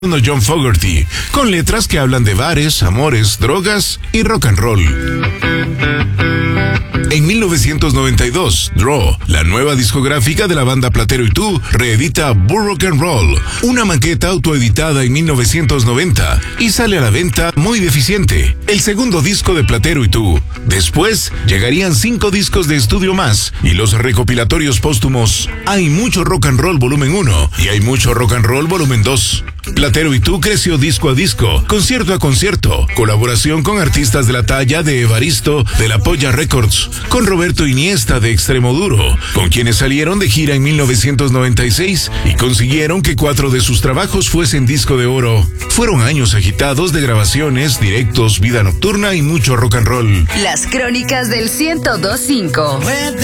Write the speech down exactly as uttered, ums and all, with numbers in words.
John Fogerty, con letras que hablan de bares, amores, drogas y rock and roll. En mil novecientos noventa y dos, Draw, la nueva discográfica de la banda Platero y Tú, reedita Bull Rock and Roll, una maqueta autoeditada en mil novecientos noventa, y sale a la venta muy deficiente, el segundo disco de Platero y Tú. Después, llegarían cinco discos de estudio más, y los recopilatorios póstumos Hay Mucho Rock and Roll Volumen uno y Hay Mucho Rock and Roll Volumen dos. Platero y Tú creció disco a disco, concierto a concierto, colaboración con artistas de la talla de Evaristo de La Polla Records, con Roberto Iniesta de Extremoduro, con quienes salieron de gira en mil novecientos noventa y seis y consiguieron que cuatro de sus trabajos fuesen disco de oro. Fueron años agitados de grabaciones, directos, vida nocturna y mucho rock and roll. Las crónicas del ciento dos punto cinco.